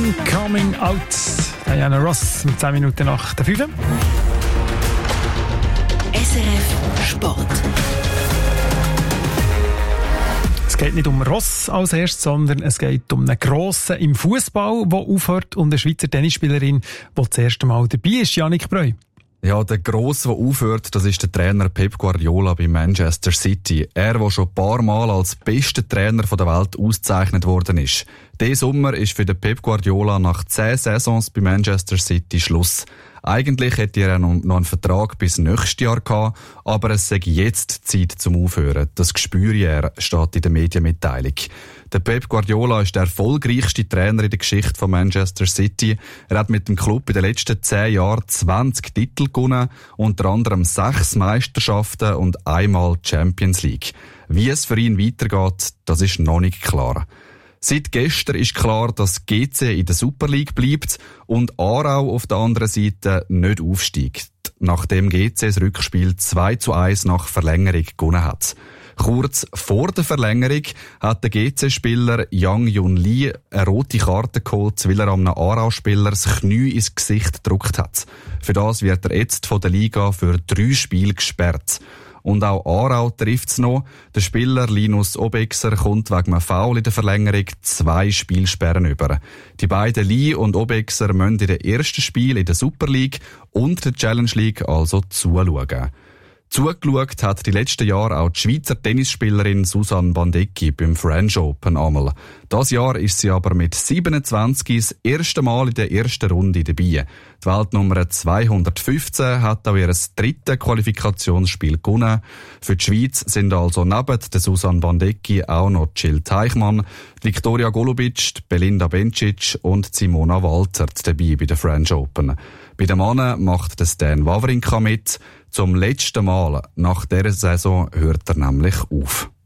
I'm Coming Out. Diana Ross mit 10 Minuten nach der 5. SRF Sport. Es geht nicht um Ross als erstes, sondern es geht um einen Grossen im Fußball, der aufhört, und eine Schweizer Tennisspielerin, die das erste Mal dabei ist, Yannick Breu. Ja, der Grosse, der aufhört, das ist der Trainer Pep Guardiola bei Manchester City. Er, der schon ein paar Mal als bester Trainer der Welt ausgezeichnet worden ist. Diesen Sommer ist für den Pep Guardiola nach 10 Saisons bei Manchester City Schluss. Eigentlich hätte er noch einen Vertrag bis nächstes Jahr gehabt, aber es sei jetzt Zeit zum Aufhören. Das spüre er, steht in der Medienmitteilung. Der Pep Guardiola ist der erfolgreichste Trainer in der Geschichte von Manchester City. Er hat mit dem Club in den letzten 10 Jahren 20 Titel gewonnen, unter anderem 6 Meisterschaften und einmal Champions League. Wie es für ihn weitergeht, das ist noch nicht klar. Seit gestern ist klar, dass GC in der Super League bleibt und Aarau auf der anderen Seite nicht aufsteigt, nachdem GC das Rückspiel 2:1 nach Verlängerung gewonnen hat. Kurz vor der Verlängerung hat der GC-Spieler Yang Yun Lee eine rote Karte geholt, weil er einem Aarau-Spieler das Knie ins Gesicht gedrückt hat. Für das wird er jetzt von der Liga für 3 Spiele gesperrt. Und auch Aarau trifft's noch. Der Spieler Linus Obexer kommt wegen einem Foul in der Verlängerung 2 Spielsperren über. Die beiden Lee und Obexer müssen in den ersten Spiel in der Super League und der Challenge League also zuschauen. Zugeschaut hat die letzten Jahre auch die Schweizer Tennisspielerin Susanne Bandecki beim French Open einmal. Das Jahr ist sie aber mit 27 das erste Mal in der ersten Runde dabei. Die Weltnummer 215 hat auch ihr drittes Qualifikationsspiel gewonnen. Für die Schweiz sind also neben der Susanne Bandecki auch noch Jill Teichmann, Viktoria Golubic, Belinda Bencic und Simona Waltert dabei bei der French Open. Bei den Männern macht der Stan Wawrinka mit. Zum letzten Mal nach dieser Saison hört er nämlich auf.